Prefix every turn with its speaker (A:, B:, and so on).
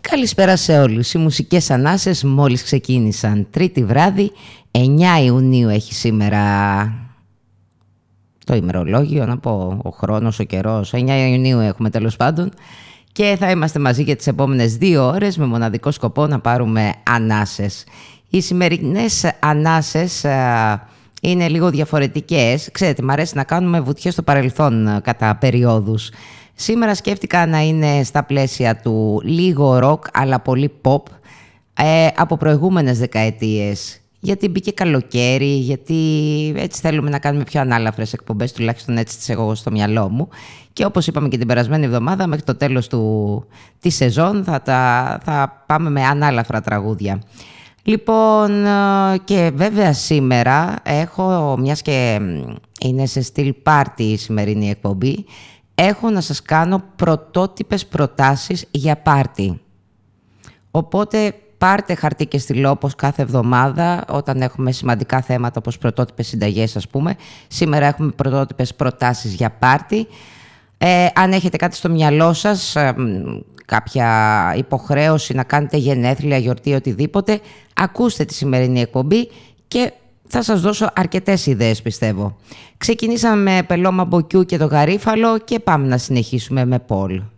A: Καλησπέρα σε όλους. Οι μουσικές ανάσες μόλις ξεκίνησαν. Τρίτη βράδυ, 9 Ιουνίου έχει σήμερα το ημερολόγιο, να πω, ο χρόνος, ο καιρός. 9 Ιουνίου έχουμε τέλος πάντων. Και θα είμαστε μαζί για τις επόμενες 2 ώρες με μοναδικό σκοπό να πάρουμε ανάσες. Οι σημερινές ανάσες είναι λίγο διαφορετικές. Ξέρετε, μου αρέσει να κάνουμε βουτιές στο παρελθόν κατά περιόδους. Σήμερα σκέφτηκα να είναι στα πλαίσια του λίγο ροκ αλλά πολύ pop από προηγούμενες δεκαετίες. Γιατί μπήκε καλοκαίρι, γιατί έτσι θέλουμε να κάνουμε πιο ανάλαφρες εκπομπές, τουλάχιστον έτσι τις έχω στο μυαλό μου. Και όπως είπαμε και την περασμένη εβδομάδα, μέχρι το τέλος της σεζόν θα πάμε με ανάλαφρα τραγούδια. Λοιπόν, και βέβαια σήμερα έχω, μιας και είναι σε στυλ πάρτι η σημερινή εκπομπή, έχω να σας κάνω πρωτότυπες προτάσεις για πάρτι. Οπότε πάρτε χαρτί και στυλό όπως κάθε εβδομάδα όταν έχουμε σημαντικά θέματα όπως πρωτότυπες συνταγές, ας πούμε. Σήμερα έχουμε πρωτότυπες προτάσεις για πάρτι. Αν έχετε κάτι στο μυαλό σας, κάποια υποχρέωση να κάνετε γενέθλια, γιορτή, οτιδήποτε, ακούστε τη σημερινή εκπομπή και θα σας δώσω αρκετές ιδέες, πιστεύω. Ξεκινήσαμε με Πελώμα Μποκιού και το Γαρίφαλο και πάμε να συνεχίσουμε με Πολ.